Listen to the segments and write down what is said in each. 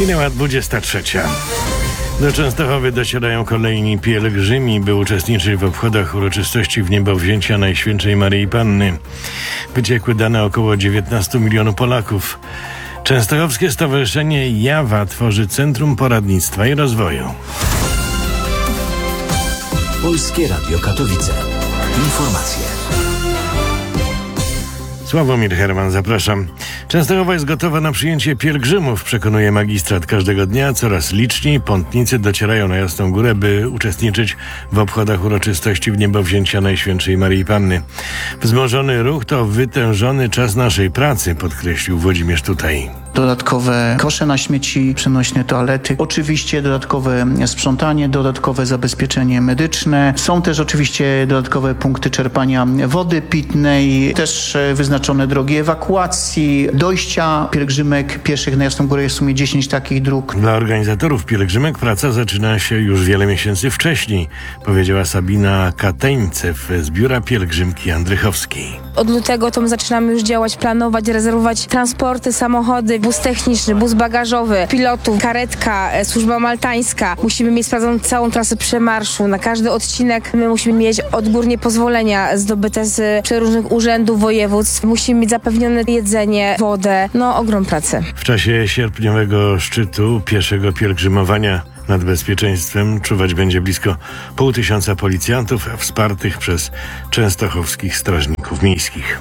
Minęła 23. Do Częstochowy docierają kolejni pielgrzymi, by uczestniczyć w obchodach uroczystości wniebowzięcia Najświętszej Maryi Panny. Wyciekły dane około 19 milionów Polaków. Częstochowskie Stowarzyszenie Jawa tworzy Centrum Poradnictwa i Rozwoju. Polskie Radio Katowice. Informacje. Sławomir Herman, zapraszam. Częstochowa jest gotowa na przyjęcie pielgrzymów, przekonuje magistrat. Każdego dnia coraz liczniej pątnicy docierają na Jasną Górę, by uczestniczyć w obchodach uroczystości wniebowzięcia Najświętszej Maryi Panny. Wzmożony ruch to wytężony czas naszej pracy, podkreślił Włodzimierz Tutaj. Dodatkowe kosze na śmieci, przenośne toalety, oczywiście dodatkowe sprzątanie, dodatkowe zabezpieczenie medyczne. Są też oczywiście dodatkowe punkty czerpania wody pitnej, też wyznaczone drogi ewakuacji, dojścia pielgrzymek pieszych na Jasną Górę. Jest w sumie 10 takich dróg. Dla organizatorów pielgrzymek praca zaczyna się już wiele miesięcy wcześniej, powiedziała Sabina Kateńcew z Biura Pielgrzymki Andrychowskiej. Od lutego to my zaczynamy już działać, planować, rezerwować transporty, samochody, bus techniczny, bus bagażowy, pilotów, karetka, służba maltańska. Musimy mieć sprawdzoną całą trasę przemarszu. Na każdy odcinek my musimy mieć odgórnie pozwolenia zdobyte z przeróżnych urzędów, województw. Musimy mieć zapewnione jedzenie, wodę. Ogrom pracy. W czasie sierpniowego szczytu pieszego pielgrzymowania nad bezpieczeństwem czuwać będzie blisko 500 policjantów wspartych przez częstochowskich strażników miejskich.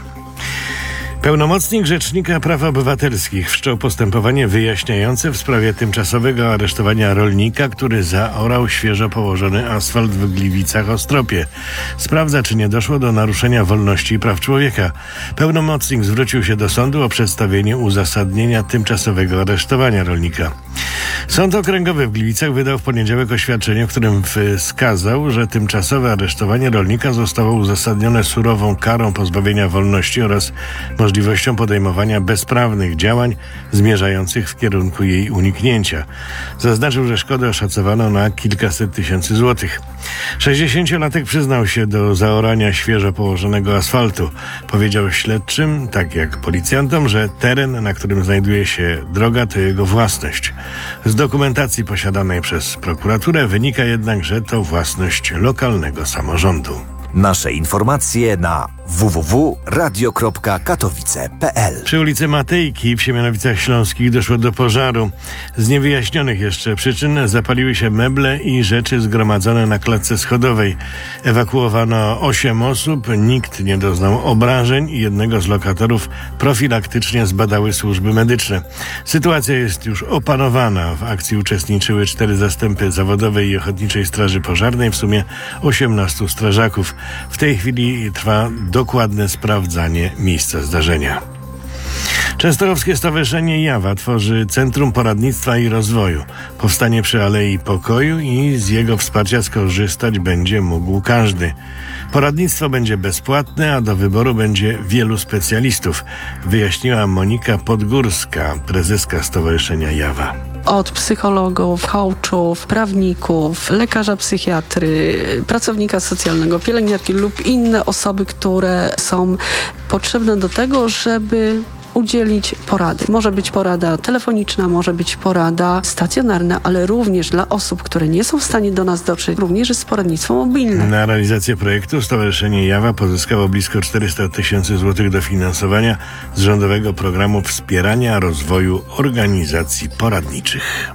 Pełnomocnik Rzecznika Praw Obywatelskich wszczął postępowanie wyjaśniające w sprawie tymczasowego aresztowania rolnika, który zaorał świeżo położony asfalt w Gliwicach-Ostropie. Sprawdza, czy nie doszło do naruszenia wolności i praw człowieka. Pełnomocnik zwrócił się do sądu o przedstawienie uzasadnienia tymczasowego aresztowania rolnika. Sąd Okręgowy w Gliwicach wydał w poniedziałek oświadczenie, w którym wskazał, że tymczasowe aresztowanie rolnika zostało uzasadnione surową karą pozbawienia wolności oraz możliwością podejmowania bezprawnych działań zmierzających w kierunku jej uniknięcia. Zaznaczył, że szkodę oszacowano na kilkaset tysięcy złotych. 60-latek przyznał się do zaorania świeżo położonego asfaltu. Powiedział śledczym, tak jak policjantom, że teren, na którym znajduje się droga, to jego własność. Z dokumentacji posiadanej przez prokuraturę wynika jednak, że to własność lokalnego samorządu. Nasze informacje na www.radio.katowice.pl. Przy ulicy Matejki w Siemianowicach Śląskich doszło do pożaru. Z niewyjaśnionych jeszcze przyczyn zapaliły się meble i rzeczy zgromadzone na klatce schodowej. Ewakuowano 8 osób, nikt nie doznał obrażeń i jednego z lokatorów profilaktycznie zbadały służby medyczne. Sytuacja jest już opanowana. W akcji uczestniczyły 4 zastępy zawodowej i ochotniczej straży pożarnej, w sumie 18 strażaków. W tej chwili trwa dokładne sprawdzanie miejsca zdarzenia. Częstochowskie Stowarzyszenie Jawa tworzy Centrum Poradnictwa i Rozwoju. Powstanie przy Alei Pokoju i z jego wsparcia skorzystać będzie mógł każdy. Poradnictwo będzie bezpłatne, a do wyboru będzie wielu specjalistów, wyjaśniła Monika Podgórska, prezeska Stowarzyszenia Jawa. Od psychologów, coachów, prawników, lekarza psychiatry, pracownika socjalnego, pielęgniarki lub inne osoby, które są potrzebne do tego, żeby udzielić porady. Może być porada telefoniczna, może być porada stacjonarna, ale również dla osób, które nie są w stanie do nas dotrzeć, również jest poradnictwo mobilne. Na realizację projektu Stowarzyszenie Jawa pozyskało blisko 400 tysięcy złotych dofinansowania z rządowego programu wspierania rozwoju organizacji poradniczych.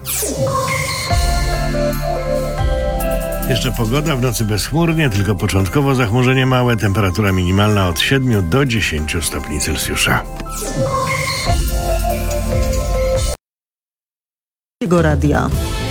Jeszcze pogoda, w nocy bezchmurnie, tylko początkowo zachmurzenie małe, temperatura minimalna od 7 do 10 stopni Celsjusza. Jego radia.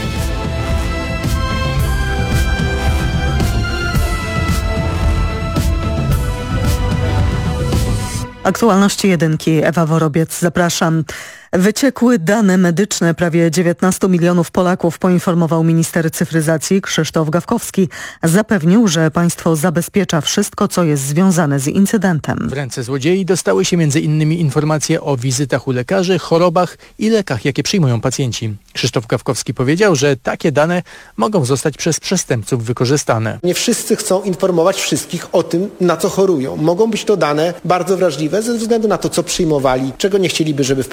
Aktualności jedynki. Ewa Worobiec, zapraszam. Wyciekły dane medyczne prawie 19 milionów Polaków, poinformował minister cyfryzacji Krzysztof Gawkowski. Zapewnił, że państwo zabezpiecza wszystko, co jest związane z incydentem. W ręce złodziei dostały się m.in. informacje o wizytach u lekarzy, chorobach i lekach, jakie przyjmują pacjenci. Krzysztof Gawkowski powiedział, że takie dane mogą zostać przez przestępców wykorzystane. Nie wszyscy chcą informować wszystkich o tym, na co chorują. Mogą być to dane bardzo wrażliwe ze względu na to, co przyjmowali, czego nie chcieliby, żeby w pracy powiedzieli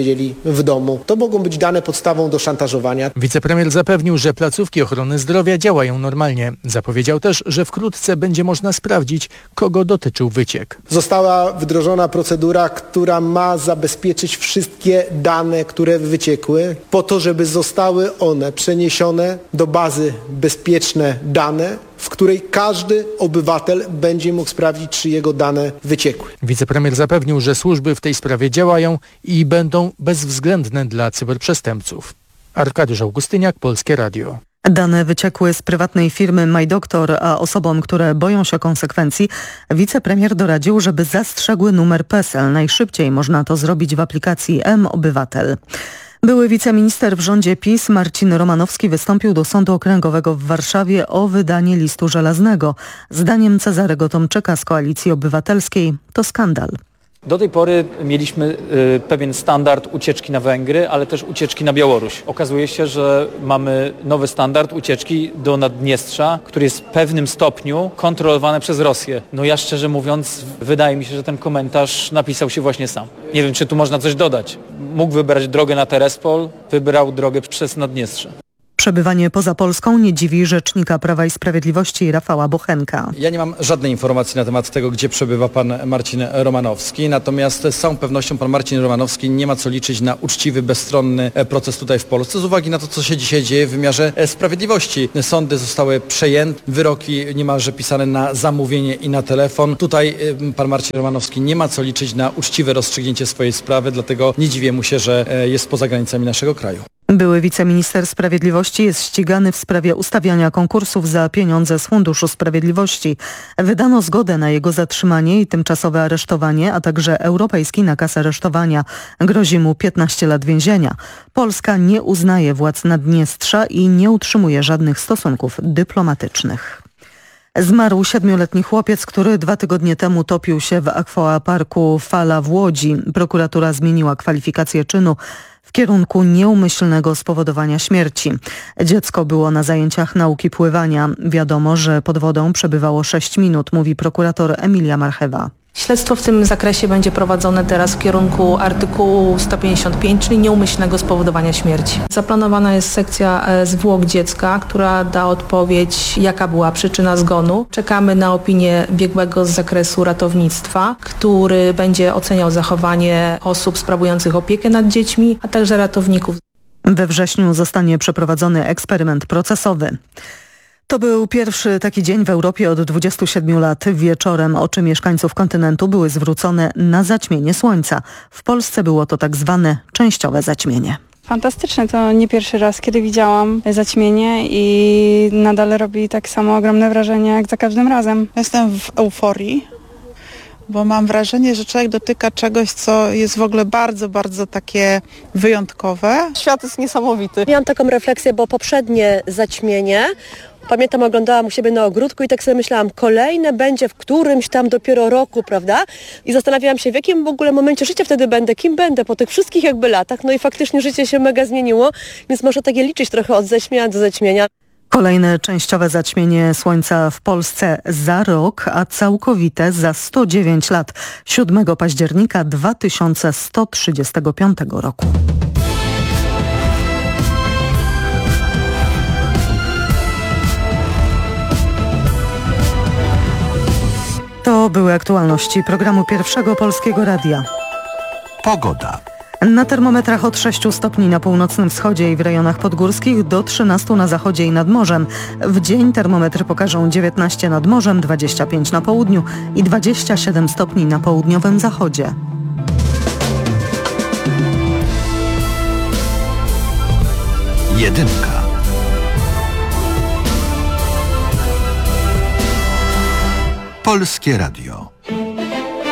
siedzieli w domu. To mogą być dane podstawą do szantażowania. Wicepremier zapewnił, że placówki ochrony zdrowia działają normalnie. Zapowiedział też, że wkrótce będzie można sprawdzić, kogo dotyczył wyciek. Została wdrożona procedura, która ma zabezpieczyć wszystkie dane, które wyciekły, po to, żeby zostały one przeniesione do bazy bezpieczne dane, w której każdy obywatel będzie mógł sprawdzić, czy jego dane wyciekły. Wicepremier zapewnił, że służby w tej sprawie działają i będą bezwzględne dla cyberprzestępców. Arkadiusz Augustyniak, Polskie Radio. Dane wyciekły z prywatnej firmy MyDoktor, a osobom, które boją się konsekwencji, wicepremier doradził, żeby zastrzegły numer PESEL. Najszybciej można to zrobić w aplikacji mObywatel. Były wiceminister w rządzie PiS Marcin Romanowski wystąpił do Sądu Okręgowego w Warszawie o wydanie listu żelaznego. Zdaniem Cezarego Tomczyka z Koalicji Obywatelskiej to skandal. Do tej pory mieliśmy pewien standard ucieczki na Węgry, ale też ucieczki na Białoruś. Okazuje się, że mamy nowy standard ucieczki do Naddniestrza, który jest w pewnym stopniu kontrolowany przez Rosję. No ja szczerze mówiąc, wydaje mi się, że ten komentarz napisał się właśnie sam. Nie wiem, czy tu można coś dodać. Mógł wybrać drogę na Terespol, wybrał drogę przez Naddniestrze. Przebywanie poza Polską nie dziwi rzecznika Prawa i Sprawiedliwości Rafała Bochenka. Ja nie mam żadnej informacji na temat tego, gdzie przebywa pan Marcin Romanowski, natomiast z całą pewnością pan Marcin Romanowski nie ma co liczyć na uczciwy, bezstronny proces tutaj w Polsce z uwagi na to, co się dzisiaj dzieje w wymiarze sprawiedliwości. Sądy zostały przejęte, wyroki niemalże pisane na zamówienie i na telefon. Tutaj pan Marcin Romanowski nie ma co liczyć na uczciwe rozstrzygnięcie swojej sprawy, dlatego nie dziwię mu się, że jest poza granicami naszego kraju. Były wiceminister sprawiedliwości jest ścigany w sprawie ustawiania konkursów za pieniądze z Funduszu Sprawiedliwości. Wydano zgodę na jego zatrzymanie i tymczasowe aresztowanie, a także europejski nakaz aresztowania. Grozi mu 15 lat więzienia. Polska nie uznaje władz Naddniestrza i nie utrzymuje żadnych stosunków dyplomatycznych. Zmarł 7-letni chłopiec, który 2 tygodnie temu topił się w akwaparku Fala w Łodzi. Prokuratura zmieniła kwalifikację czynu w kierunku nieumyślnego spowodowania śmierci. Dziecko było na zajęciach nauki pływania. Wiadomo, że pod wodą przebywało 6 minut, mówi prokurator Emilia Marchewa. Śledztwo w tym zakresie będzie prowadzone teraz w kierunku artykułu 155, czyli nieumyślnego spowodowania śmierci. Zaplanowana jest sekcja zwłok dziecka, która da odpowiedź, jaka była przyczyna zgonu. Czekamy na opinię biegłego z zakresu ratownictwa, który będzie oceniał zachowanie osób sprawujących opiekę nad dziećmi, a także ratowników. We wrześniu zostanie przeprowadzony eksperyment procesowy. To był pierwszy taki dzień w Europie od 27 lat. Wieczorem oczy mieszkańców kontynentu były zwrócone na zaćmienie słońca. W Polsce było to tak zwane częściowe zaćmienie. Fantastyczne, to nie pierwszy raz, kiedy widziałam zaćmienie i nadal robi tak samo ogromne wrażenie jak za każdym razem. Jestem w euforii, bo mam wrażenie, że człowiek dotyka czegoś, co jest w ogóle bardzo, bardzo takie wyjątkowe. Świat jest niesamowity. Miałam taką refleksję, bo poprzednie zaćmienie, pamiętam, oglądałam u siebie na ogródku i tak sobie myślałam, kolejne będzie w którymś tam dopiero roku, prawda? I zastanawiałam się, w jakim w ogóle momencie życia wtedy będę, kim będę po tych wszystkich jakby latach. No i faktycznie życie się mega zmieniło, więc można takie liczyć trochę od zaćmienia do zaćmienia. Kolejne częściowe zaćmienie słońca w Polsce za rok, a całkowite za 109 lat. 7 października 2135 roku. To były aktualności programu Pierwszego Polskiego Radia. Pogoda. Na termometrach od 6 stopni na północnym wschodzie i w rejonach podgórskich do 13 na zachodzie i nad morzem. W dzień termometry pokażą 19 nad morzem, 25 na południu i 27 stopni na południowym zachodzie. Jedynka. Polskie Radio.